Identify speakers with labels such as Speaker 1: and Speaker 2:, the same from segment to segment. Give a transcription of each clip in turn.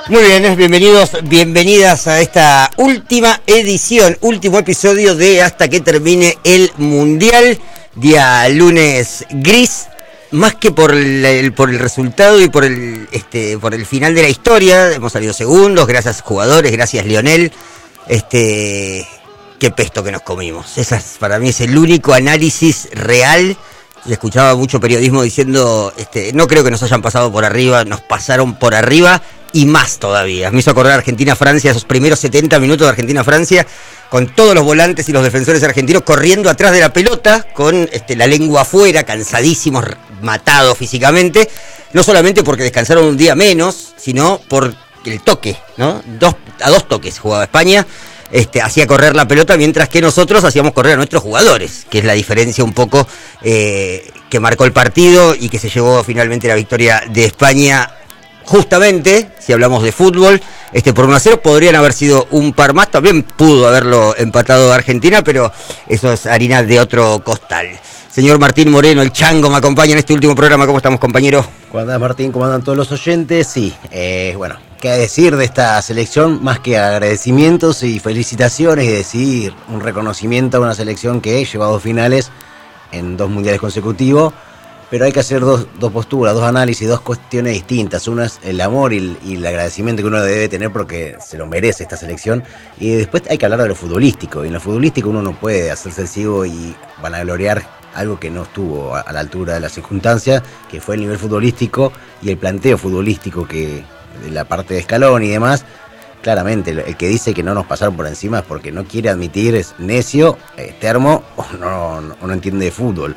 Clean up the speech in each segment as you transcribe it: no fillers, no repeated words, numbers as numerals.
Speaker 1: Muy bien, bienvenidos, bienvenidas a esta última edición, último episodio de Hasta que termine el Mundial, día lunes gris, más que por el resultado y por el final de la historia. Hemos salido segundos, gracias jugadores, gracias Lionel. Qué pesto que nos comimos. Para mí es el único análisis real. Y escuchaba mucho periodismo diciendo, no creo que nos hayan pasado por arriba, nos pasaron por arriba y más todavía. Me hizo acordar Argentina-Francia, esos primeros 70 minutos de Argentina-Francia, con todos los volantes y los defensores argentinos corriendo atrás de la pelota, con la lengua afuera, cansadísimos, matados físicamente, no solamente porque descansaron un día menos, sino por el toque, ¿no? A dos toques jugaba España. Hacía correr la pelota, mientras que nosotros hacíamos correr a nuestros jugadores, que es la diferencia un poco que marcó el partido y que se llevó finalmente la victoria de España. Justamente, si hablamos de fútbol, por 1-0 podrían haber sido un par más, también pudo haberlo empatado Argentina, pero eso es harina de otro costal. Señor Martín Moreno, el Chango, me acompaña en este último programa. ¿Cómo estamos, compañero?
Speaker 2: ¿Cómo andás, Martín? ¿Cómo andan todos los oyentes? Sí, bueno, qué decir de esta selección, más que agradecimientos y felicitaciones, y decir un reconocimiento a una selección que ha llevado finales en 2 mundiales consecutivos, pero hay que hacer dos posturas, 2 análisis, 2 cuestiones distintas. Una es el amor y el agradecimiento que uno debe tener porque se lo merece esta selección, y después hay que hablar de lo futbolístico, y en lo futbolístico uno no puede hacerse el ciego y vanagloriar algo que no estuvo a la altura de las circunstancias, que fue el nivel futbolístico y el planteo futbolístico que de la parte de Scaloni y demás. Claramente, el que dice que no nos pasaron por encima es porque no quiere admitir, es necio, termo, o no entiende de fútbol.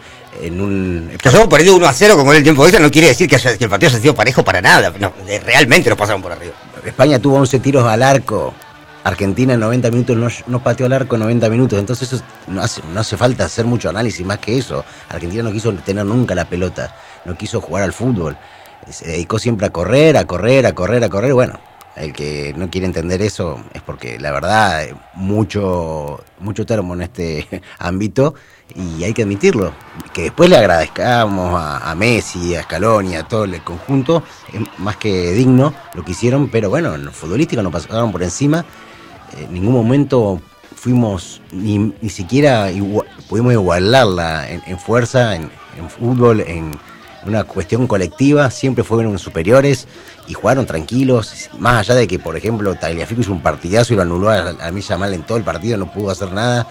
Speaker 1: Nos hemos perdido 1-0 como en el tiempo extra, no quiere decir que el partido haya sido parejo para nada. No, realmente nos pasaron por arriba.
Speaker 2: España tuvo 11 tiros al arco. Argentina en 90 minutos no pateó al arco en 90 minutos, entonces eso no hace falta hacer mucho análisis más que eso. Argentina no quiso tener nunca la pelota, no quiso jugar al fútbol, se dedicó siempre a correr. Bueno, el que no quiere entender eso es porque la verdad mucho termo en este ámbito, y hay que admitirlo. Que después le agradezcamos a Messi, a Scaloni, a todo el conjunto, es más que digno lo que hicieron, pero bueno, en lo futbolístico nos pasaron por encima. En ningún momento fuimos ni siquiera pudimos igualarla en fuerza, en fútbol, en una cuestión colectiva. Siempre fueron superiores y jugaron tranquilos, más allá de que, por ejemplo, Tagliafico hizo un partidazo y lo anuló a mí Yamal en todo el partido, no pudo hacer nada,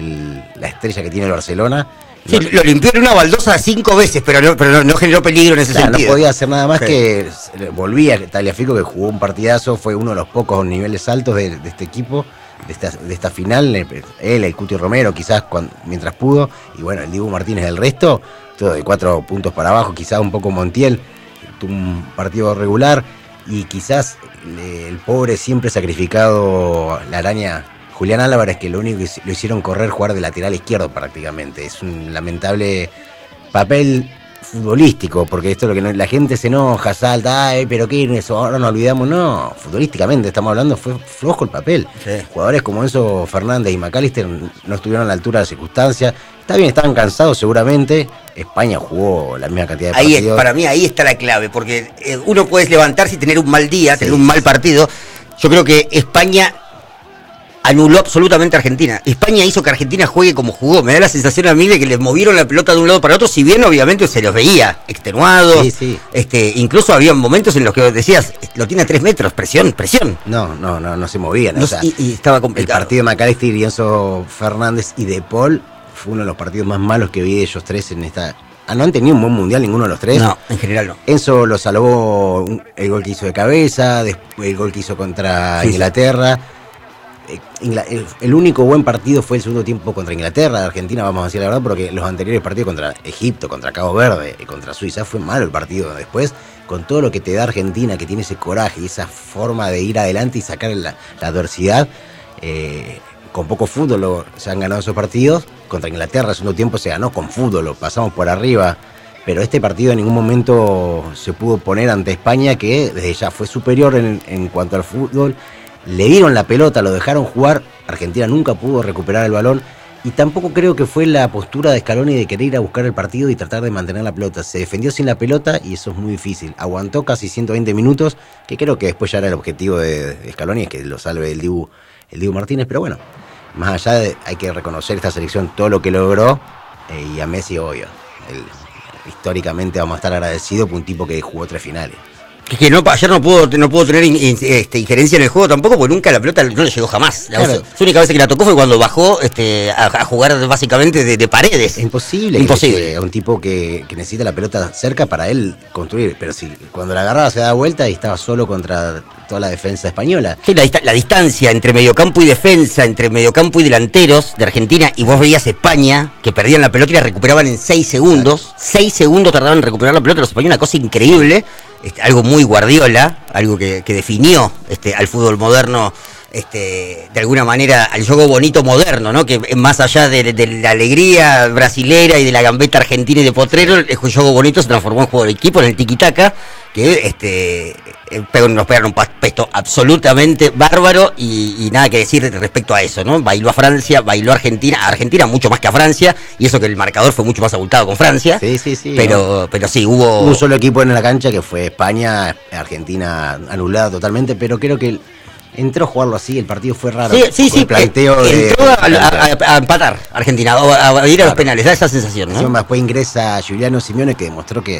Speaker 2: la estrella que tiene el Barcelona.
Speaker 1: Sí, lo limpió en una baldosa 5 veces, pero no generó peligro en ese sentido.
Speaker 2: No podía hacer nada más, sí. Que volvía Tagliafico, que jugó un partidazo, fue uno de los pocos niveles altos de este equipo, de esta final. Él, el Cuti Romero, quizás mientras pudo, y bueno, el Dibu Martínez del resto, todo de 4 puntos para abajo, quizás un poco Montiel, tuvo un partido regular, y quizás el pobre siempre sacrificado, la araña Julián Álvarez, que lo único que lo hicieron jugar de lateral izquierdo prácticamente. Es un lamentable papel futbolístico, porque esto es lo que la gente se enoja, salta, pero qué eso, ahora nos olvidamos. No, futbolísticamente estamos hablando, fue flojo el papel. Sí. Jugadores como Enzo Fernández y McAllister no estuvieron a la altura de las circunstancias. Está bien, estaban cansados seguramente. España jugó la misma cantidad de partidos.
Speaker 1: Para mí ahí está la clave, porque uno puede levantarse y tener un mal día, tener un mal partido. Yo creo que España anuló absolutamente a Argentina. España hizo que Argentina juegue como jugó. Me da la sensación a mí de que les movieron la pelota de un lado para otro, si bien obviamente se los veía extenuados. Sí. Incluso había momentos en los que decías, lo tiene a 3 metros, presión.
Speaker 2: No se movían.
Speaker 1: Y estaba complicado.
Speaker 2: El partido de McAllister y Enzo Fernández y De Paul fue uno de los partidos más malos que vi de ellos tres en esta. No han tenido un buen mundial ninguno de los tres.
Speaker 1: No, en general no.
Speaker 2: Enzo lo salvó el gol que hizo de cabeza, después el gol que hizo contra Inglaterra. El único buen partido fue el segundo tiempo contra Inglaterra. Argentina, vamos a decir la verdad, porque los anteriores partidos contra Egipto, contra Cabo Verde y contra Suiza fue malo el partido. Después, con todo lo que te da Argentina, que tiene ese coraje y esa forma de ir adelante y sacar la adversidad, con poco fútbol se han ganado esos partidos. Contra Inglaterra el segundo tiempo se ganó con fútbol, lo pasamos por arriba, pero este partido en ningún momento se pudo poner ante España, que desde ya fue superior en cuanto al fútbol. Le dieron la pelota, lo dejaron jugar, Argentina nunca pudo recuperar el balón, Y tampoco creo que fue la postura de Scaloni de querer ir a buscar el partido y tratar de mantener la pelota. Se defendió sin la pelota y eso es muy difícil. Aguantó casi 120 minutos, que creo que después ya era el objetivo de Scaloni, es que lo salve el Dibu Martínez. Pero bueno, más allá hay que reconocer esta selección, todo lo que logró, y a Messi, obvio. Históricamente vamos a estar agradecidos por un tipo que jugó 3 finales.
Speaker 1: Que no, ayer no pudo tener injerencia en el juego tampoco, porque nunca la pelota no le llegó jamás. Claro. Su única vez que la tocó fue cuando bajó a jugar básicamente de paredes.
Speaker 2: Es imposible. Es un tipo que necesita la pelota cerca para él construir. Pero si cuando la agarraba se da vuelta y estaba solo contra toda la defensa española.
Speaker 1: Sí, la distancia entre mediocampo y defensa, entre mediocampo y delanteros de Argentina, y vos veías España, que perdían la pelota y la recuperaban en 6 segundos. Claro. 6 segundos tardaban en recuperar la pelota los españoles, una cosa increíble. Algo muy Guardiola, algo que definió al fútbol moderno, de alguna manera, al juego bonito moderno, ¿no? Que más allá de la alegría brasilera y de la gambeta argentina y de Potrero, el juego bonito se transformó en juego de equipo, en el tiki-taka, que nos pegaron un pesto absolutamente bárbaro y nada que decir respecto a eso, ¿no? Bailó a Francia, bailó a Argentina mucho más que a Francia, y eso que el marcador fue mucho más abultado con Francia.
Speaker 2: Sí.
Speaker 1: Pero sí, hubo
Speaker 2: un solo equipo en la cancha que fue España, Argentina anulada totalmente, pero creo que entró a jugarlo así, el partido fue raro.
Speaker 1: Sí,
Speaker 2: el planteo
Speaker 1: entró a empatar Argentina, a ir a los penales, da esa sensación, ¿no?
Speaker 2: Después ingresa Giuliano Simeone, que demostró que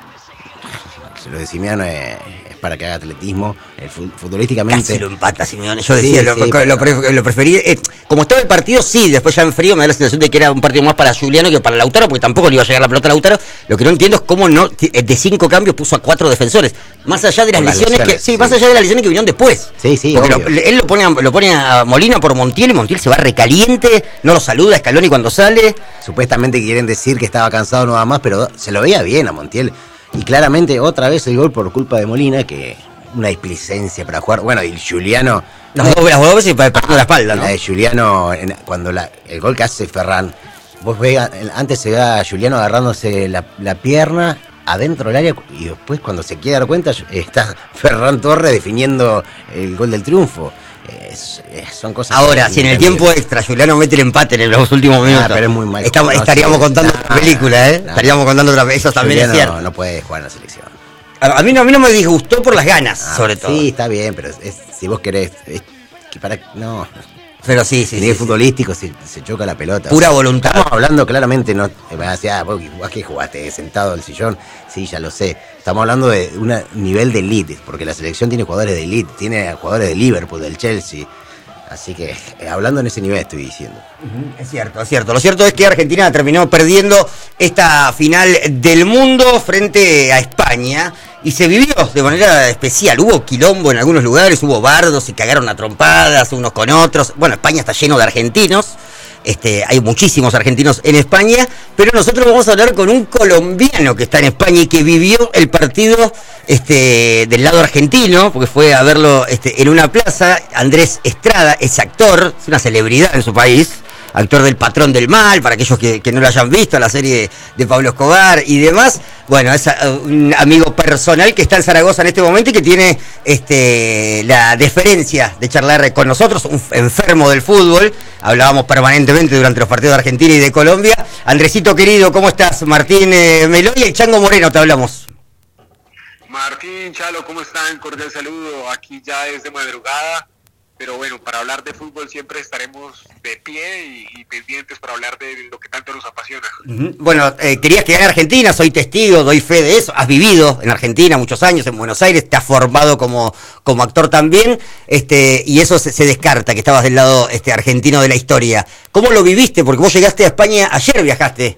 Speaker 2: lo de Simeone es para que haga atletismo, futbolísticamente.
Speaker 1: Casi lo empata Simeone, yo decía, lo preferí. Como estaba el partido, sí, después ya en frío me da la sensación de que era un partido más para Giuliano que para Lautaro, porque tampoco le iba a llegar la pelota a Lautaro. Lo que no entiendo es cómo no, de 5 cambios puso a 4 defensores, más allá de las lesiones más allá de las lesiones que vinieron después.
Speaker 2: Sí,
Speaker 1: porque él lo pone a Molina por Montiel, y Montiel se va recaliente, no lo saluda a Scaloni cuando sale.
Speaker 2: Supuestamente quieren decir que estaba cansado nada más, pero se lo veía bien a Montiel. Y claramente otra vez el gol por culpa de Molina, que una displicencia para jugar. Bueno, y Giuliano...
Speaker 1: Las dos veces para el la espalda, ¿no?
Speaker 2: La de Giuliano, cuando el gol que hace Ferran, vos ves, antes se ve a Giuliano agarrándose la pierna adentro del área, y después cuando se quiere dar cuenta está Ferran Torres definiendo el gol del triunfo. Son cosas.
Speaker 1: Ahora, si en el tiempo extra Giuliano mete el empate en los últimos minutos,
Speaker 2: pero es muy mal.
Speaker 1: Estaríamos contando otra película, ¿eh? Estaríamos contando otra película. Eso también es cierto.
Speaker 2: No puede jugar en la selección.
Speaker 1: A mí no me disgustó por las ganas, sobre todo.
Speaker 2: Sí, está bien, pero si vos querés. No.
Speaker 1: Pero sí.
Speaker 2: Nivel futbolístico se choca la pelota.
Speaker 1: Pura voluntad.
Speaker 2: Estamos hablando claramente, no me van a decir, vos que jugaste sentado en el sillón. Sí, ya lo sé. Estamos hablando de un nivel de elite, porque la selección tiene jugadores de elite, tiene jugadores de Liverpool, del Chelsea. Así que hablando en ese nivel estoy diciendo.
Speaker 1: Es cierto. Lo cierto es que Argentina terminó perdiendo esta final del mundo frente a España y se vivió de manera especial. Hubo quilombo en algunos lugares, hubo bardos, se cagaron a trompadas unos con otros. Bueno, España está lleno de argentinos. Hay muchísimos argentinos en España, pero nosotros vamos a hablar con un colombiano que está en España y que vivió el partido del lado argentino, porque fue a verlo en una plaza. Andrés Estrada es actor, es una celebridad en su país, actor del Patrón del Mal, para aquellos que no lo hayan visto, la serie de Pablo Escobar y demás. Bueno, es un amigo personal que está en Zaragoza en este momento y que tiene la deferencia de charlar con nosotros, un enfermo del fútbol. Hablábamos permanentemente durante los partidos de Argentina y de Colombia. Andresito querido, ¿cómo estás? Martín Meloy y el Chango Moreno, te hablamos.
Speaker 3: Martín, Chalo, ¿cómo están? Cordial saludo, aquí ya es de madrugada. Pero bueno, para hablar de fútbol siempre estaremos de pie y pendientes para hablar de lo que tanto nos apasiona.
Speaker 1: Bueno, querías quedar en Argentina, soy testigo, doy fe de eso. Has vivido en Argentina muchos años, en Buenos Aires, te has formado como actor también, y eso se descarta, que estabas del lado argentino de la historia. ¿Cómo lo viviste? Porque vos llegaste a España, ayer viajaste.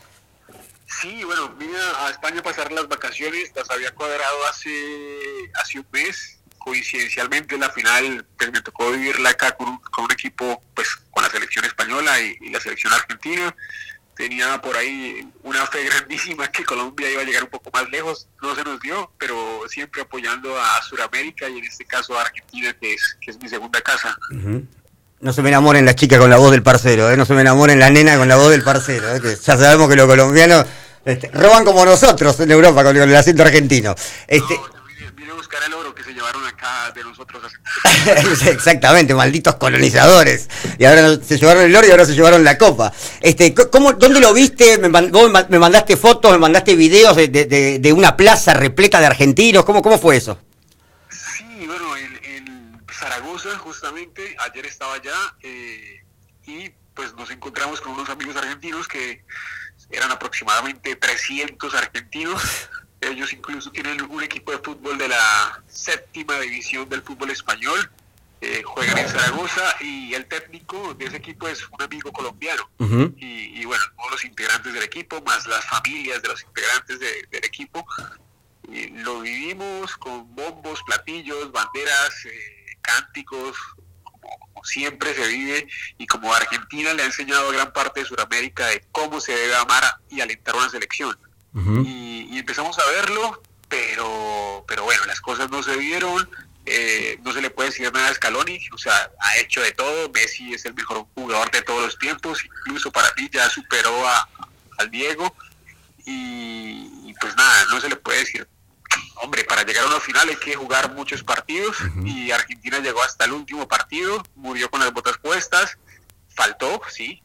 Speaker 3: Sí, bueno, vine a España a pasar las vacaciones, las había cuadrado hace un mes. Coincidencialmente la final pues me tocó vivirla acá con un equipo, pues con la selección española y la selección argentina. Tenía por ahí una fe grandísima que Colombia iba a llegar un poco más lejos, no se nos dio, pero siempre apoyando a Sudamérica y en este caso a Argentina, que es mi segunda casa.
Speaker 1: No se me enamoren las chicas con la voz del parcero, no se me enamoren las nenas con la voz del parcero, que ya sabemos que los colombianos roban como nosotros en Europa con el acento argentino.
Speaker 3: No, buscar el oro que se llevaron acá de nosotros.
Speaker 1: Exactamente, malditos colonizadores. Y ahora se llevaron el oro y ahora se llevaron la copa. ¿Dónde lo viste? Vos me mandaste fotos, me mandaste videos de una plaza repleta de argentinos. ¿Cómo fue eso?
Speaker 3: Sí, bueno, en Zaragoza justamente, ayer estaba allá y pues nos encontramos con unos amigos argentinos que eran aproximadamente 300 argentinos. Ellos incluso tienen un equipo de fútbol de la 7ª división del fútbol español. Juegan en Zaragoza y el técnico de ese equipo es un amigo colombiano.
Speaker 1: Uh-huh.
Speaker 3: Y bueno, todos los integrantes del equipo, más las familias de los integrantes del equipo. Y lo vivimos con bombos, platillos, banderas, cánticos, como siempre se vive, y como Argentina le ha enseñado a gran parte de Sudamérica de cómo se debe amar y alentar una selección.
Speaker 1: Uh-huh.
Speaker 3: Y empezamos a verlo, pero bueno, las cosas no se dieron. No se le puede decir nada a Scaloni, o sea, ha hecho de todo. Messi es el mejor jugador de todos los tiempos, incluso para mí ya superó al Diego, y pues nada, no se le puede decir. Hombre, para llegar a una final hay que jugar muchos partidos. Uh-huh. Y Argentina llegó hasta el último partido, murió con las botas puestas, faltó,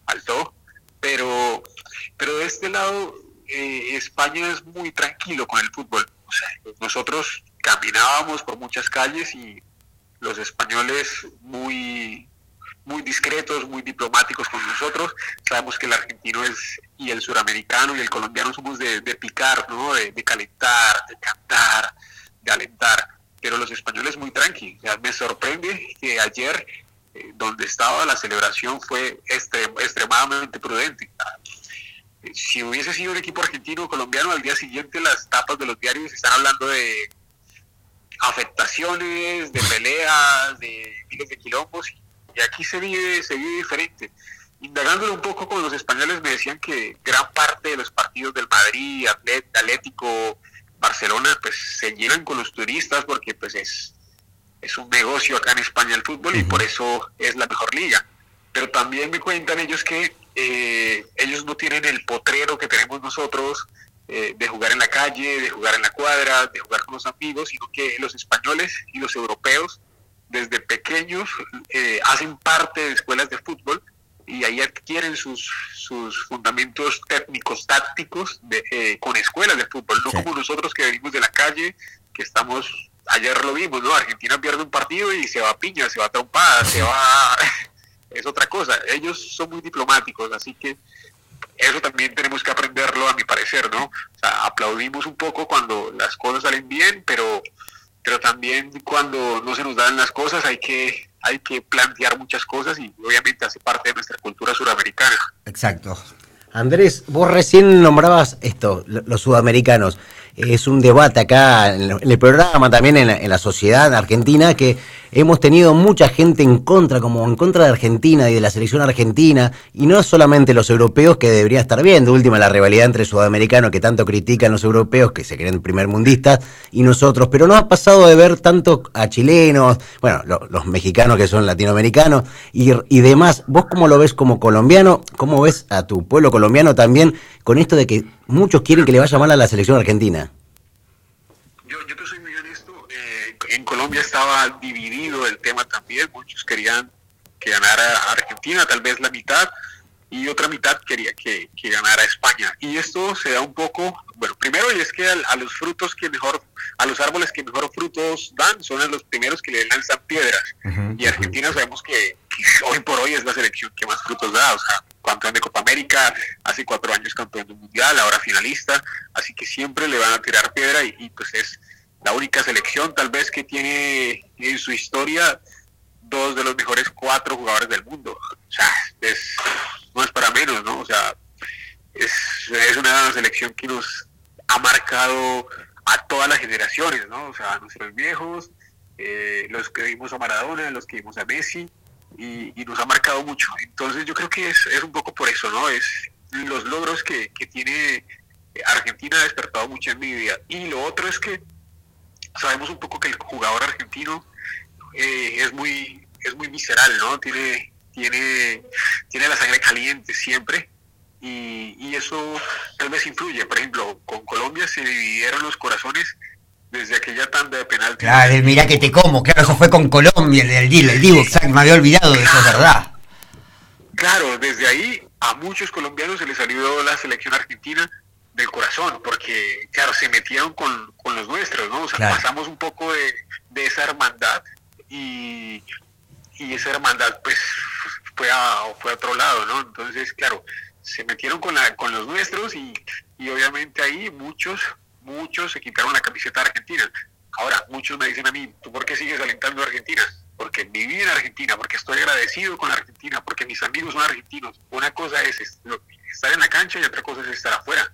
Speaker 3: pero de este lado España es muy tranquilo con el fútbol. O sea, nosotros caminábamos por muchas calles y los españoles muy discretos, muy diplomáticos con nosotros. Sabemos que el argentino y el suramericano y el colombiano somos de picar, ¿no? De calentar, de cantar, de alentar. Pero los españoles muy tranquilos. O sea, me sorprende que ayer, donde estaba la celebración, fue extremadamente prudente. Si hubiese sido un equipo argentino o colombiano, al día siguiente las tapas de los diarios están hablando de afectaciones, de peleas, de miles de quilombos, y aquí se vive diferente. Indagándolo un poco con los españoles, me decían que gran parte de los partidos del Madrid, Atlético, Barcelona, pues se llenan con los turistas porque pues es un negocio acá en España el fútbol, y por eso es la mejor liga. Pero también me cuentan ellos que ellos no tienen el potrero que tenemos nosotros, de jugar en la calle, de jugar en la cuadra, de jugar con los amigos, sino que los españoles y los europeos desde pequeños hacen parte de escuelas de fútbol, y ahí adquieren sus fundamentos técnicos, tácticos con escuelas de fútbol, no como nosotros que venimos de la calle, que estamos, ayer lo vimos, ¿no? Argentina pierde un partido y se va a piña, se va a trompada, se va... es otra cosa. Ellos son muy diplomáticos, así que eso también tenemos que aprenderlo, a mi parecer, ¿no? O sea, aplaudimos un poco cuando las cosas salen bien, pero también cuando no se nos dan las cosas hay que plantear muchas cosas, y obviamente hace parte de nuestra cultura suramericana.
Speaker 1: Exacto.
Speaker 2: Andrés, vos recién nombrabas esto, los sudamericanos. Es un debate acá en el programa, también en la sociedad argentina, que hemos tenido mucha gente en contra de Argentina y de la selección argentina, y no solamente los europeos, que deberían estar bien. De última, la rivalidad entre sudamericanos, que tanto critican los europeos, que se creen primermundistas, y nosotros. Pero no ha pasado de ver tanto a chilenos, bueno, los mexicanos que son latinoamericanos y demás. ¿Vos cómo lo ves como colombiano? ¿Cómo ves a tu pueblo colombiano también con esto de que muchos quieren que le vaya mal a la selección argentina?
Speaker 3: Yo te soy muy honesto. En Colombia estaba dividido el tema también. Muchos querían que ganara Argentina, tal vez la mitad, y otra mitad quería que ganara España. Y esto se da un poco, bueno, primero, y es que a los frutos a los árboles que mejor frutos dan son a los primeros que le lanzan piedras. Uh-huh. Y Argentina sabemos que hoy por hoy es la selección que más frutos da. O sea, campeón de Copa América, hace 4 años campeón del Mundial, ahora finalista, así que siempre le van a tirar piedra, y pues es la única selección tal vez que tiene en su historia 2 de los mejores 4 jugadores del mundo. O sea, no es para menos, ¿no? O sea, es una selección que nos ha marcado a todas las generaciones, ¿no? O sea, a nuestros viejos, los que vimos a Maradona, los que vimos a Messi, y nos ha marcado mucho. Entonces yo creo que es un poco por eso, ¿no? Es los logros que tiene Argentina ha despertado mucha envidia. Y lo otro es que sabemos un poco que el jugador argentino es muy visceral, ¿no? Tiene la sangre caliente siempre, y eso tal vez influye. Por ejemplo, con Colombia se dividieron los corazones desde aquella tanda de penaltis.
Speaker 1: Claro, el mirá que te como, claro, eso fue con Colombia, el Divo, exacto, me había olvidado de eso, es verdad.
Speaker 3: Claro, desde ahí a muchos colombianos se les salió la selección argentina del corazón, porque, claro, se metieron con los nuestros, ¿no? O sea,
Speaker 1: claro,
Speaker 3: pasamos un poco de esa hermandad y esa hermandad, pues, fue a otro lado, ¿no? Entonces, claro, se metieron con los nuestros y obviamente ahí muchos se quitaron la camiseta argentina. Ahora, muchos me dicen a mí, ¿tú por qué sigues alentando a Argentina? Porque viví en Argentina, porque estoy agradecido con la Argentina, porque mis amigos son argentinos. Una cosa es estar en la cancha y otra cosa es estar afuera.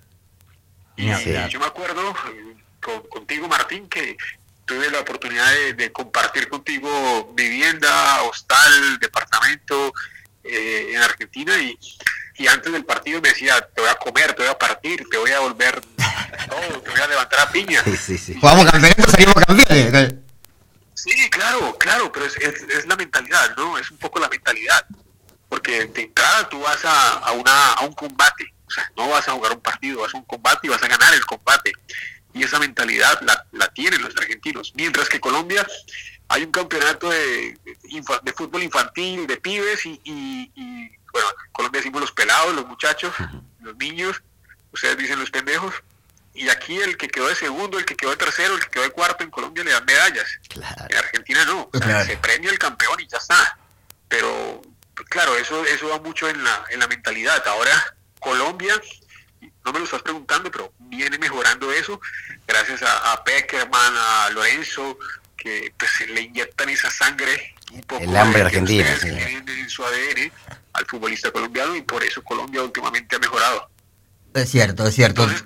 Speaker 3: Y yo me acuerdo contigo, Martín, que tuve la oportunidad de compartir contigo vivienda, hostal, departamento en Argentina y antes del partido me decía, te voy a comer, te voy a partir, te voy a volver todo, te voy a levantar a piña.
Speaker 1: Sí. Jugamos campeonato, salimos campeones.
Speaker 3: Sí, claro, pero es la mentalidad, ¿no? Es un poco la mentalidad. Porque de entrada tú vas a un combate, o sea, no vas a jugar un partido, vas a un combate y vas a ganar el combate. Y esa mentalidad la tienen los argentinos. Mientras que Colombia hay un campeonato de fútbol infantil, de pibes y bueno, en Colombia decimos los pelados, los muchachos, los niños, ustedes dicen los pendejos. Y aquí el que quedó de segundo, el que quedó de tercero, el que quedó de cuarto en Colombia le dan medallas. Claro. En Argentina no, o sea, se premia el campeón y ya está. Pero claro, eso va mucho en la mentalidad. Ahora Colombia, no me lo estás preguntando, pero viene mejorando eso gracias a Peckerman, a Lorenzo, que pues le inyectan esa sangre, un poco
Speaker 2: el hambre argentino,
Speaker 3: que tienen en su ADN al futbolista colombiano, y por eso Colombia últimamente ha mejorado.
Speaker 1: Es cierto.
Speaker 3: Entonces,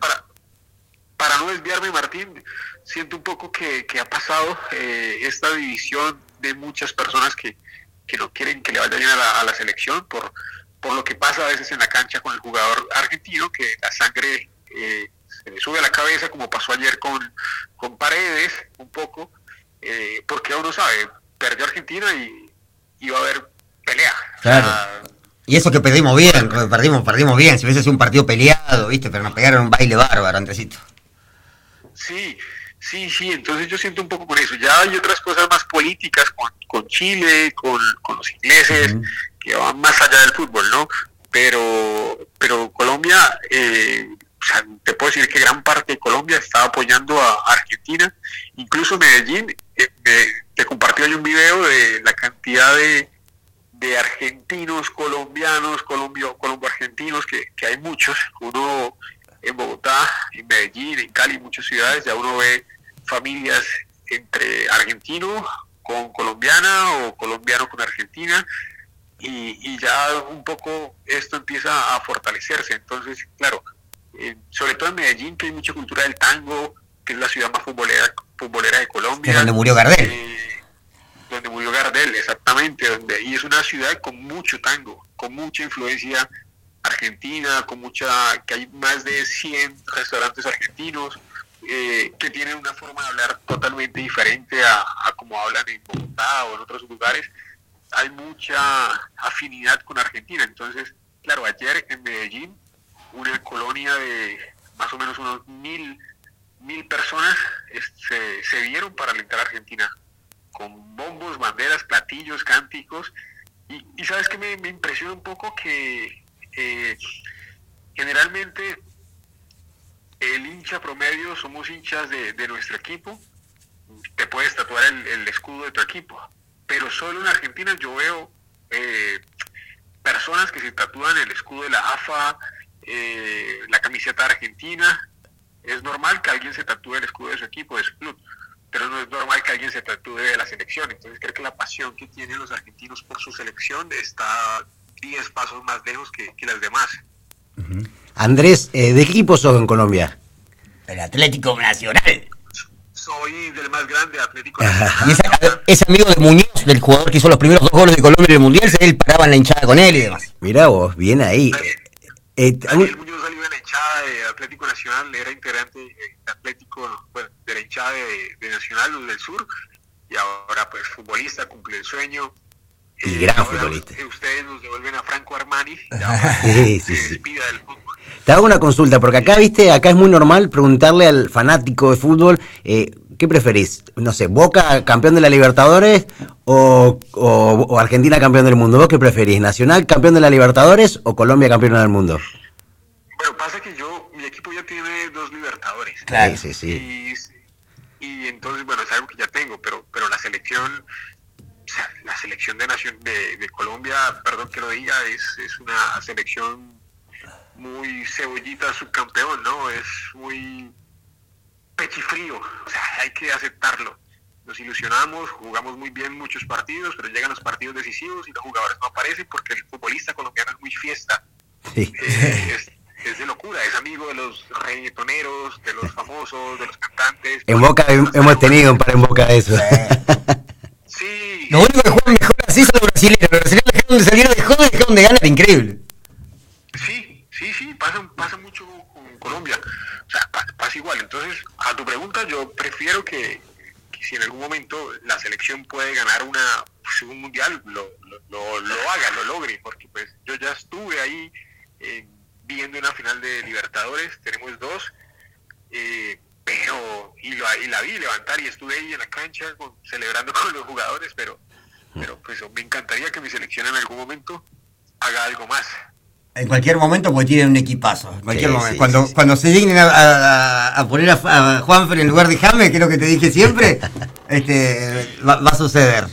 Speaker 3: para no desviarme, Martín, siento un poco que ha pasado esta división de muchas personas que no quieren que le vaya bien a la selección por lo que pasa a veces en la cancha con el jugador argentino, que la sangre se le sube a la cabeza, como pasó ayer con Paredes, un poco, porque uno sabe, perdió Argentina y va a haber pelea.
Speaker 1: Claro. O sea, y eso que perdimos bien, si hubiese sido un partido peleado, ¿viste? Pero nos pegaron un baile bárbaro, Andresito.
Speaker 3: Sí, entonces yo siento un poco con eso. Ya hay otras cosas más políticas con Chile, con los ingleses, que van más allá del fútbol, ¿no? Pero Colombia, o sea, te puedo decir que gran parte de Colombia está apoyando a Argentina. Incluso Medellín, te compartí hoy un video de la cantidad de argentinos, colombianos, colombo-argentinos, que hay muchos. Uno en Bogotá, en Medellín, en Cali, muchas ciudades, ya uno ve familias entre argentino con colombiana o colombiano con argentina, y ya un poco esto empieza a fortalecerse. Entonces, claro, sobre todo en Medellín, que hay mucha cultura del tango, que es la ciudad más futbolera de Colombia.
Speaker 1: Es donde murió Gardel.
Speaker 3: Donde murió Gardel, exactamente, y es una ciudad con mucho tango, con mucha influencia argentina, que hay más de 100 restaurantes argentinos que tienen una forma de hablar totalmente diferente a como hablan en Bogotá o en otros lugares. Hay mucha afinidad con Argentina. Entonces, claro, ayer en Medellín, una colonia de más o menos unos 1,000 personas se dieron para alentar a Argentina, con bombos, banderas, platillos, cánticos, y sabes que me impresiona un poco que generalmente el hincha promedio somos hinchas de nuestro equipo. Te puedes tatuar el escudo de tu equipo, pero solo en Argentina yo veo personas que se tatúan el escudo de la AFA, la camiseta argentina. Es normal que alguien se tatúe el escudo de su equipo, de su club, pero no es normal que alguien se tatúe de la selección. Entonces creo que la pasión que tienen los argentinos por su selección está 10 pasos más lejos que las demás.
Speaker 2: Andrés, ¿de qué equipo sos en Colombia?
Speaker 1: El Atlético Nacional.
Speaker 3: Soy del más grande, Atlético Nacional.
Speaker 1: Y ese amigo de Muñoz, del jugador que hizo los primeros 2 goles de Colombia en el Mundial, él paraba en la hinchada con él y demás.
Speaker 2: Mirá vos, bien ahí.
Speaker 3: Daniel Muñoz salió de la hinchada de Atlético Nacional, era integrante de Atlético, bueno, de la hinchada de Nacional, los del sur, y ahora pues futbolista, cumple el sueño.
Speaker 2: Y gran futbolista.
Speaker 3: Ustedes nos devuelven a Franco Armani,
Speaker 2: se
Speaker 3: despida del fútbol.
Speaker 2: Te hago una consulta, porque acá, viste, acá es muy normal preguntarle al fanático de fútbol qué ¿qué preferís? No sé, ¿Boca campeón de la Libertadores o Argentina campeón del mundo? ¿Vos qué preferís? ¿Nacional campeón de la Libertadores o Colombia campeona del mundo?
Speaker 3: Bueno, pasa que mi equipo ya tiene 2 Libertadores.
Speaker 1: Claro.
Speaker 2: Sí.
Speaker 3: Y entonces, bueno, es algo que ya tengo, pero la selección, o sea, la selección de Colombia, perdón que lo diga, es una selección muy cebollita subcampeón, ¿no? Es muy pechifrío, o sea, hay que aceptarlo. Nos ilusionamos, jugamos muy bien muchos partidos, pero llegan los partidos decisivos y los jugadores no aparecen porque el futbolista colombiano es muy fiesta.
Speaker 2: Sí.
Speaker 3: Es de locura, es amigo de los reggaetoneros, de los famosos, de los cantantes.
Speaker 2: En Boca hemos tenido un par en Boca de eso.
Speaker 3: Sí.
Speaker 1: Lo único que juegan mejor así son los brasileños. Los brasileños dejaron de salir de joda y dejaron de ganar, increíble.
Speaker 3: Sí, pasa mucho con Colombia. O sea, pasa igual. Entonces, a tu pregunta, yo prefiero que si en algún momento la selección puede ganar un mundial, lo haga, lo logre, porque pues yo ya estuve ahí viendo una final de Libertadores, tenemos 2, pero y la vi levantar y estuve ahí en la cancha celebrando con los jugadores, pero pues me encantaría que mi selección en algún momento haga algo más.
Speaker 1: En cualquier momento, porque tienen un equipazo. En cualquier momento.
Speaker 2: Sí.
Speaker 1: Cuando se dignen a poner a Juanfer en lugar de James, que es lo que te dije siempre, va a suceder.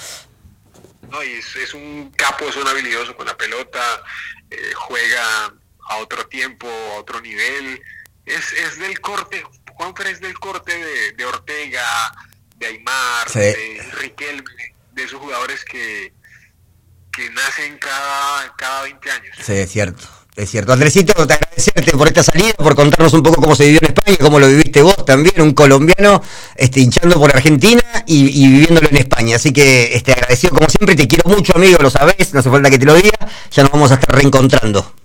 Speaker 3: No, y es un capo, es un habilidoso con la pelota, juega a otro tiempo, a otro nivel. Es del corte, Juanfer es del corte de Ortega, de Aimar,
Speaker 1: Sí.
Speaker 3: de Riquelme, de esos jugadores que nacen cada 20 años.
Speaker 1: Sí, es cierto. Es cierto. Andresito, te agradecerte por esta salida, por contarnos un poco cómo se vivió en España, cómo lo viviste vos también, un colombiano hinchando por Argentina y viviéndolo en España. Así que agradecido como siempre, te quiero mucho, amigo, lo sabés, no hace falta que te lo diga, ya nos vamos a estar reencontrando.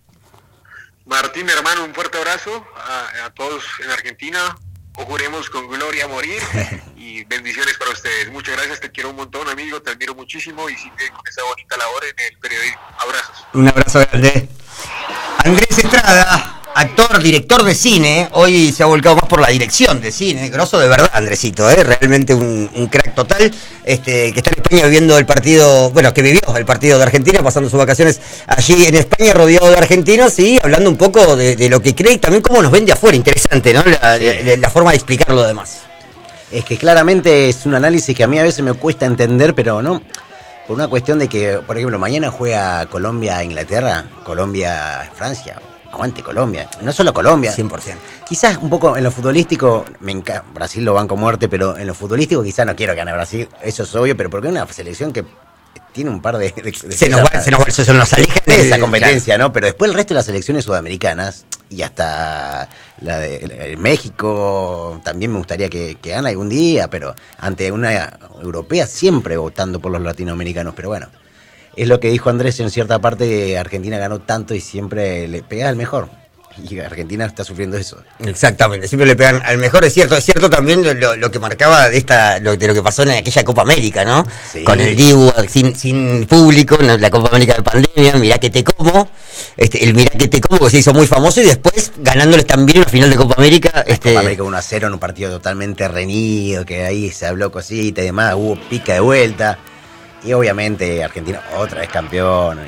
Speaker 3: Martín, hermano, un fuerte abrazo a todos en Argentina. Juremos con gloria a morir y bendiciones para ustedes. Muchas gracias, te quiero un montón, amigo, te admiro muchísimo y sigue con esa bonita labor en el periodismo. Abrazos.
Speaker 1: Un abrazo grande. Andrés Estrada, actor, director de cine, hoy se ha volcado más por la dirección de cine, grosso de verdad, Andresito, realmente un crack total, que está en España viviendo el partido, bueno, que vivió el partido de Argentina, pasando sus vacaciones allí en España, rodeado de argentinos y hablando un poco de lo que cree y también cómo nos ven de afuera, interesante, ¿no? La forma de explicar lo demás.
Speaker 2: Es que claramente es un análisis que a mí a veces me cuesta entender, pero no, por una cuestión de que, por ejemplo, mañana juega Colombia-Inglaterra, Colombia-Francia. Aguante Colombia, no solo Colombia.
Speaker 1: 100%.
Speaker 2: Quizás un poco en lo futbolístico, Brasil lo banco muerte, pero en lo futbolístico quizás no quiero que gane Brasil, eso es obvio, pero porque es una selección que tiene un par de
Speaker 1: Se nos aleja
Speaker 2: de esa competencia, claro, ¿no? Pero después el resto de las selecciones sudamericanas, y hasta la de México, también me gustaría que gane algún día, pero ante una europea siempre votando por los latinoamericanos, pero bueno. Es lo que dijo Andrés en cierta parte, Argentina ganó tanto y siempre le pega al mejor. Y Argentina está sufriendo eso.
Speaker 1: Exactamente, siempre le pegan al mejor, es cierto también lo que marcaba de lo que pasó en aquella Copa América, ¿no?
Speaker 2: Sí.
Speaker 1: Con el Dibu sin público, en la Copa América de pandemia, mirá que te como, el mirá que te como que se hizo muy famoso y después ganándoles también una final de Copa América.
Speaker 2: Copa América 1-0 en un partido totalmente reñido, que ahí se habló cosita y demás, hubo pica de vuelta. Y obviamente Argentina otra vez campeón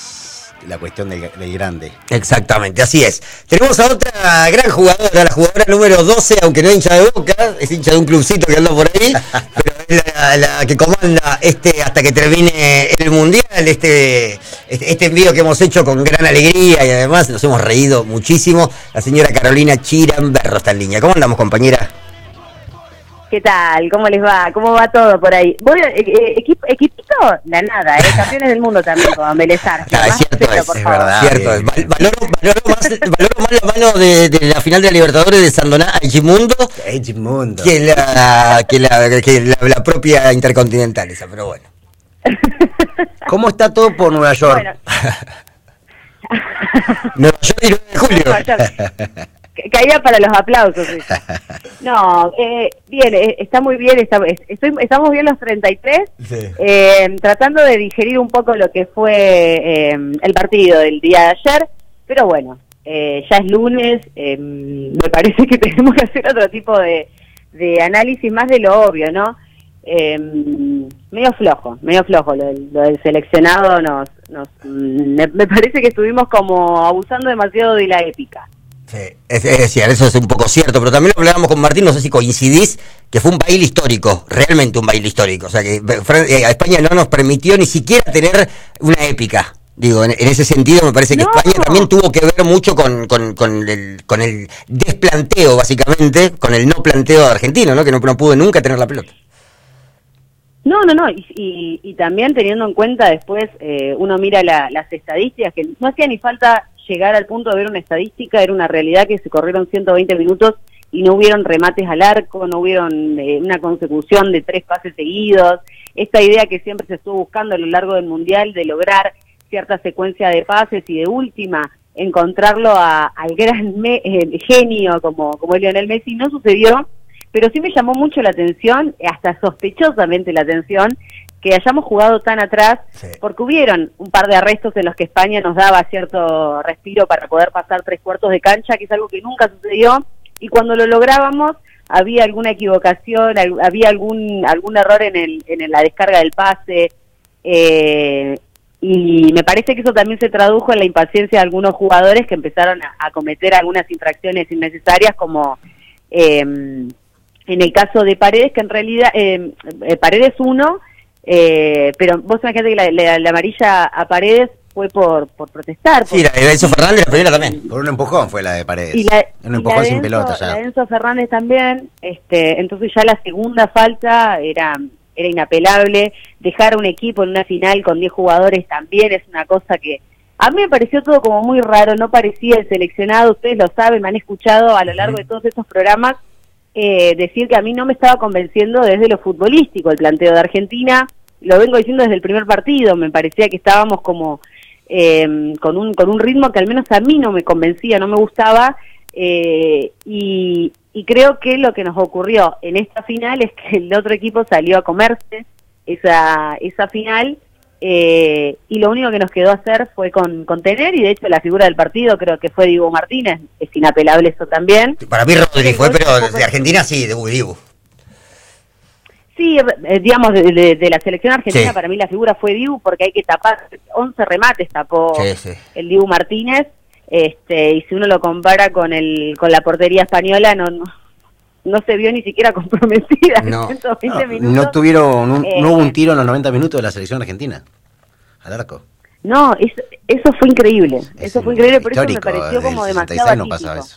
Speaker 2: y la cuestión del grande.
Speaker 1: Exactamente, así es. Tenemos a otra gran jugadora, la jugadora número 12, aunque no es hincha de Boca, es hincha de un clubcito que anda por ahí, pero es la que comanda hasta que termine el Mundial, este envío que hemos hecho con gran alegría y además nos hemos reído muchísimo. La señora Carolina Chiramberro está en línea. ¿Cómo andamos, compañera?
Speaker 4: ¿Qué tal? ¿Cómo les va? ¿Cómo va todo por ahí? Bueno, equipito, la nada, campeones del mundo también con Belezar.
Speaker 1: Es cierto,
Speaker 2: es verdad.
Speaker 1: Cierto, valoro más la mano de la final de la Libertadores de Sandoná a Edmundo que la propia Intercontinental esa, pero bueno.
Speaker 2: ¿Cómo está todo por Nueva York?
Speaker 4: Bueno.
Speaker 1: Nueva York y 9 de julio.
Speaker 4: Caía para los aplausos. ¿Sí? No, bien, está muy bien, estamos bien los 33, sí. Tratando de digerir un poco lo que fue el partido del día de ayer, pero bueno, ya es lunes, me parece que tenemos que hacer otro tipo de de análisis más de lo obvio, ¿no? Medio flojo lo del seleccionado. Me parece que estuvimos como abusando demasiado de la épica.
Speaker 1: Sí, es decir, eso es un poco cierto, pero también lo hablábamos con Martín, no sé si coincidís, que fue un baile histórico, realmente un baile histórico, o sea que a España no nos permitió ni siquiera tener una épica. Digo, en ese sentido me parece que España también tuvo que ver mucho con el desplanteo, básicamente, con el no planteo argentino, ¿no? Que no pudo nunca tener la pelota.
Speaker 4: No, y también teniendo en cuenta después, uno mira las estadísticas, que no hacía ni falta llegar al punto de ver una estadística, era una realidad que se corrieron 120 minutos y no hubieron remates al arco, no hubieron una consecución de 3 pases seguidos, esta idea que siempre se estuvo buscando a lo largo del Mundial de lograr cierta secuencia de pases y de última encontrarlo al gran genio como Lionel Messi, no sucedió, pero sí me llamó mucho la atención, hasta sospechosamente la atención, que hayamos jugado tan atrás, sí, porque hubieron un par de arrestos en los que España nos daba cierto respiro para poder pasar 3/4 de cancha, que es algo que nunca sucedió, y cuando lo lográbamos había alguna equivocación, había algún error en la descarga del pase, y me parece que eso también se tradujo en la impaciencia de algunos jugadores que empezaron a cometer algunas infracciones innecesarias, como en el caso de Paredes, que en realidad Paredes 1, pero vos imaginate que la amarilla a Paredes fue por protestar.
Speaker 1: Sí, la de Enzo Fernández, la primera también.
Speaker 2: Por un empujón fue la de Paredes. Un
Speaker 4: empujón
Speaker 2: sin pelota ya.
Speaker 4: La de Enzo Fernández también, entonces ya la segunda falta era inapelable. Dejar a un equipo en una final con 10 jugadores también es una cosa que a mí me pareció todo como muy raro, no parecía el seleccionado, ustedes lo saben, me han escuchado a lo largo de todos estos programas decir que a mí no me estaba convenciendo desde lo futbolístico el planteo de Argentina, lo vengo diciendo desde el primer partido, me parecía que estábamos como con un ritmo que al menos a mí no me convencía, no me gustaba, y creo que lo que nos ocurrió en esta final es que el otro equipo salió a comerse esa final, y lo único que nos quedó hacer fue contener, y de hecho la figura del partido creo que fue Dibu Martínez, es inapelable eso también.
Speaker 1: Para mí Rodri fue, pero de Argentina sí, de Dibu.
Speaker 4: Sí, digamos, de la selección argentina, sí, para mí la figura fue Dibu, porque hay que tapar, 11 remates tapó el Dibu Martínez, y si uno lo compara con la portería española, no se vio ni siquiera comprometida en 120 minutos.
Speaker 2: No hubo un tiro en los 90 minutos de la selección argentina, al arco.
Speaker 4: No, eso fue increíble, por eso me pareció como demasiado atípico. No pasaba eso.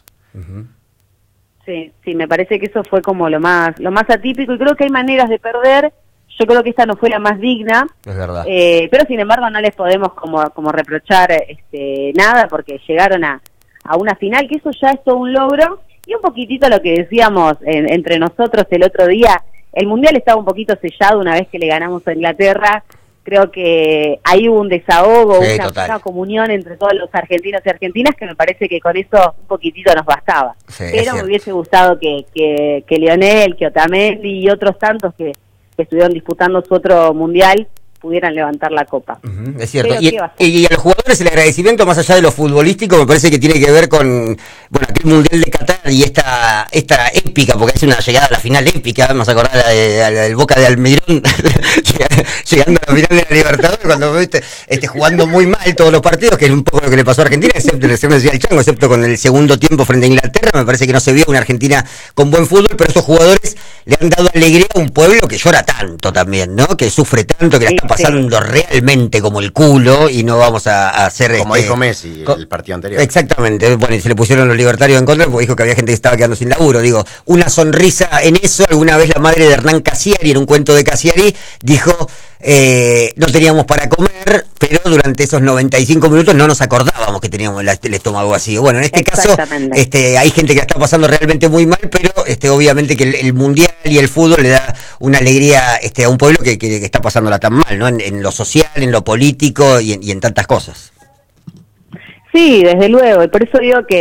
Speaker 4: Sí, me parece que eso fue como lo más atípico, y creo que hay maneras de perder. Yo creo que esta no fue la más digna,
Speaker 1: es verdad.
Speaker 4: Pero sin embargo no les podemos como reprochar nada, porque llegaron a una final, que eso ya es todo un logro, y un poquitito lo que decíamos entre nosotros el otro día, el Mundial estaba un poquito sellado una vez que le ganamos a Inglaterra. Creo que ahí hubo un desahogo, una comunión entre todos los argentinos y argentinas, que me parece que con eso un poquitito nos bastaba. Sí, pero me hubiese gustado que Lionel, que Otamendi y otros tantos que estuvieron disputando su otro Mundial pudieran levantar la copa.
Speaker 1: Es cierto. Y a los jugadores el agradecimiento, más allá de lo futbolístico, me parece que tiene que ver con aquel Mundial de Qatar y esta épica, porque es una llegada a la final épica, vamos a acordar del Boca de Almirón llegando a la final de la Libertadores, cuando jugando muy mal todos los partidos, que es un poco lo que le pasó a Argentina, excepto con el segundo tiempo frente a Inglaterra. Me parece que no se vio una Argentina con buen fútbol, pero estos jugadores le han dado alegría a un pueblo que llora tanto también, ¿no? Que sufre tanto, que la está pasando realmente como el culo, y no vamos a hacer...
Speaker 2: Como dijo Messi el partido anterior.
Speaker 1: Exactamente, bueno, y se le pusieron los libertarios en contra, porque dijo que había gente que estaba quedando sin laburo. Digo, una sonrisa en eso. Alguna vez la madre de Hernán Cassiari, en un cuento de Cassiari, dijo... no teníamos para comer, pero durante esos 95 minutos no nos acordábamos que teníamos el estómago vacío. Bueno, en este caso hay gente que la está pasando realmente muy mal, pero obviamente que el Mundial y el fútbol le da una alegría a un pueblo que está pasándola tan mal, ¿no? En lo social, en lo político y en tantas cosas.
Speaker 4: Sí, desde luego, y por eso digo que